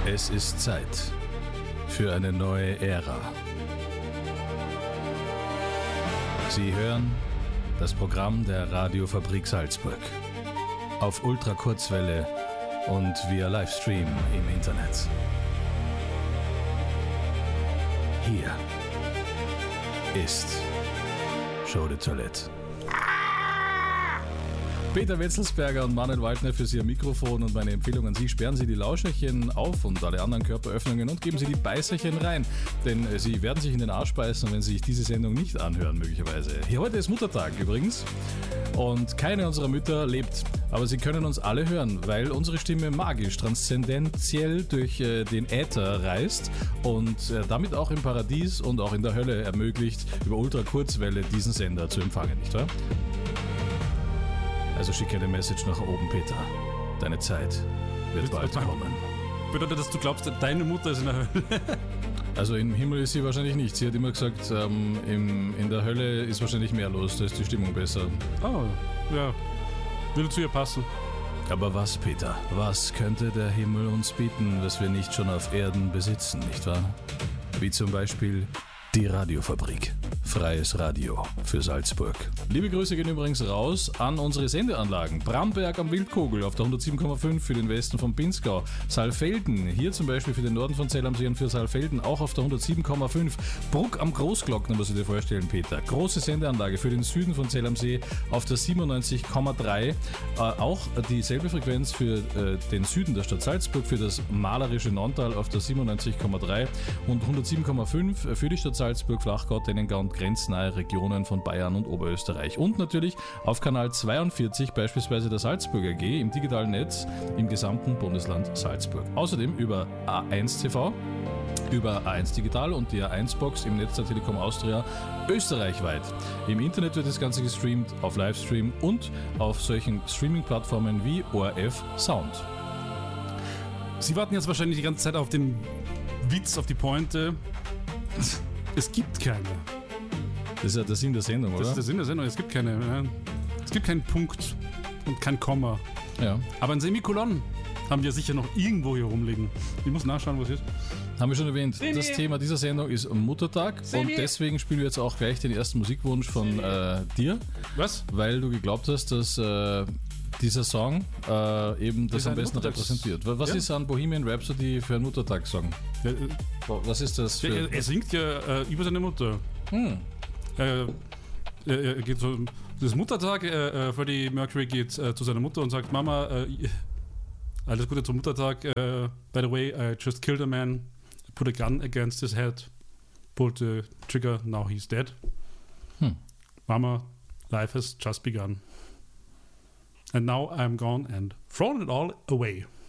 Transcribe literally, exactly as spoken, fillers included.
Es ist Zeit für eine neue Ära. Sie hören das Programm der Radiofabrik Salzburg auf Ultrakurzwelle und via Livestream im Internet. Hier ist Show de Toilette. Peter Wetzelsberger und Manuel Waldner für Sie am Mikrofon und meine Empfehlung an Sie: Sperren Sie die Lauscherchen auf und alle anderen Körperöffnungen und geben Sie die Beißerchen rein, denn Sie werden sich in den Arsch beißen, wenn Sie sich diese Sendung nicht anhören möglicherweise. Hier heute ist Muttertag übrigens und keine unserer Mütter lebt, aber Sie können uns alle hören, weil unsere Stimme magisch, transzendentiell durch äh, den Äther reist und äh, damit auch im Paradies und auch in der Hölle ermöglicht, über Ultrakurzwelle diesen Sender zu empfangen, nicht wahr? Also schicke eine Message nach oben, Peter. Deine Zeit wird bald kommen. Bedeutet das, du glaubst, deine Mutter ist in der Hölle? Also im Himmel ist sie wahrscheinlich nicht. Sie hat immer gesagt, ähm, im, in der Hölle ist wahrscheinlich mehr los, da ist die Stimmung besser. Oh, ja. Würde zu ihr passen. Aber was, Peter? Was könnte der Himmel uns bieten, was wir nicht schon auf Erden besitzen, nicht wahr? Wie zum Beispiel die Radiofabrik. Freies Radio für Salzburg. Liebe Grüße gehen übrigens raus an unsere Sendeanlagen. Bramberg am Wildkogel auf der hundertsieben Komma fünf für den Westen von Pinzgau. Saalfelden, hier zum Beispiel für den Norden von Zell am See und für Saalfelden auch auf der hundertsieben Komma fünf. Bruck am Großglockner, muss ich dir vorstellen, Peter. Große Sendeanlage für den Süden von Zell am See auf der siebenundneunzig Komma drei. Äh, auch dieselbe Frequenz für äh, den Süden der Stadt Salzburg, für das malerische Nonntal auf der siebenundneunzig Komma drei und hundertsieben Komma fünf für die Stadt Salzburg, Flachgau, Tennengau und grenznahe Regionen von Bayern und Oberösterreich. Und natürlich auf Kanal zweiundvierzig, beispielsweise der Salzburger A G, im digitalen Netz im gesamten Bundesland Salzburg. Außerdem über A eins T V, über A eins Digital und die A eins Box im Netz der Telekom Austria österreichweit. Im Internet wird das Ganze gestreamt, auf Livestream und auf solchen Streaming-Plattformen wie O R F Sound. Sie warten jetzt wahrscheinlich die ganze Zeit auf den Witz, auf die Pointe. Es gibt keine. Das ist ja der Sinn der Sendung, oder? Das ist der Sinn der Sendung. Es gibt keine. Ja. Es gibt keinen Punkt und kein Komma. Ja. Aber ein Semikolon haben wir sicher noch irgendwo hier rumliegen. Ich muss nachschauen, was es ist. Haben wir schon erwähnt. Semi. Das Thema dieser Sendung ist Muttertag. Semi. Und deswegen spielen wir jetzt auch gleich den ersten Musikwunsch von äh, dir. Was? Weil du geglaubt hast, dass äh, dieser Song äh, eben das, das am besten Muttertags- repräsentiert. Was ja. ist an Bohemian Rhapsody für einen Muttertagssong? Ja, äh, was ist das für... Er, er singt ja äh, über seine Mutter. Hm. Äh, er geht so, das ist Muttertag, äh, Freddie Mercury geht äh, zu seiner Mutter und sagt, Mama, äh, alles Gute zum Muttertag, äh, by the way, I just killed a man, put a gun against his head, pulled the trigger, now he's dead. Hm. Mama, life has just begun. And now I'm gone and thrown it all away.